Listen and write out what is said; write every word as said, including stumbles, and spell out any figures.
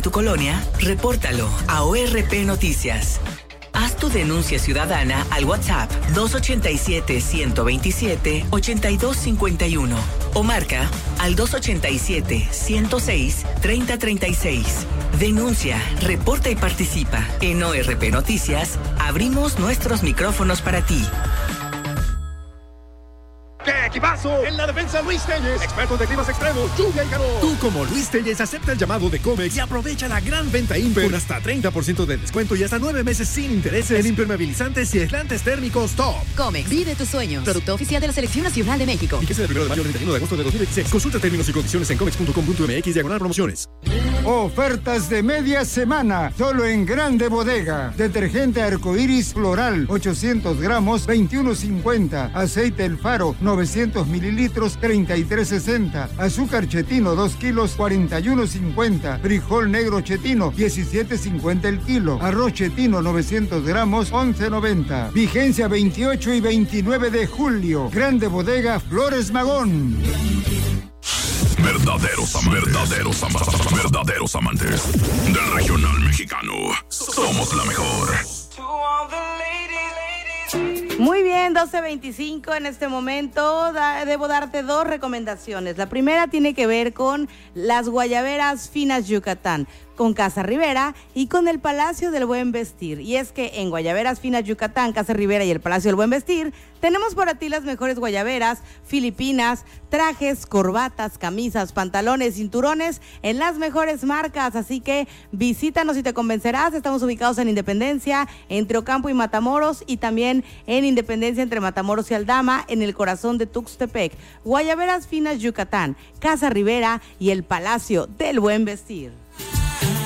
tu colonia, repórtalo a O R P Noticias. Haz tu denuncia ciudadana al WhatsApp dos ochenta y siete, ciento veintisiete, ochenta y dos cincuenta y uno o marca al dos ochenta y siete, ciento seis, treinta treinta y seis. Denuncia, reporta y participa. En O R P Noticias abrimos nuestros micrófonos para ti. ¡Qué equipazo! En la defensa Luis Telles, expertos de climas extremos, lluvia y calor. Tú como Luis Telles acepta el llamado de Comex y aprovecha la gran venta Imper con hasta treinta por ciento de descuento y hasta nueve meses sin intereses en impermeabilizantes y aislantes térmicos top. Comex, vive tus sueños. Producto oficial de la Selección Nacional de México. Fíjese del primero de mayo al treinta y uno de agosto de dos mil veintiséis. Consulta términos y condiciones en comex punto com punto m x diagonal promociones. Ofertas de media semana, solo en Grande Bodega. Detergente arcoíris floral, ochocientos gramos, veintiuno cincuenta. Aceite El Faro, novecientos mililitros, treinta y tres sesenta. Azúcar chetino, dos kilos, cuarenta y uno cincuenta. Frijol negro chetino, diecisiete cincuenta el kilo. Arroz chetino, novecientos gramos, once noventa. Vigencia veintiocho y veintinueve de julio. Grande Bodega Flores Magón. Verdaderos amantes, verdaderos amantes, verdaderos amantes del regional mexicano. Somos la mejor. Muy bien, doce veinticinco en este momento. Da, debo darte dos recomendaciones. La primera tiene que ver con las guayaberas finas Yucatán, con Casa Rivera y con el Palacio del Buen Vestir. Y es que en Guayaberas Finas Yucatán, Casa Rivera y el Palacio del Buen Vestir, tenemos para ti las mejores guayaberas filipinas, trajes, corbatas, camisas, pantalones, cinturones, en las mejores marcas. Así que visítanos y te convencerás. Estamos ubicados en Independencia, entre Ocampo y Matamoros, y también en Independencia entre Matamoros y Aldama, en el corazón de Tuxtepec. Guayaberas Finas Yucatán, Casa Rivera y el Palacio del Buen Vestir.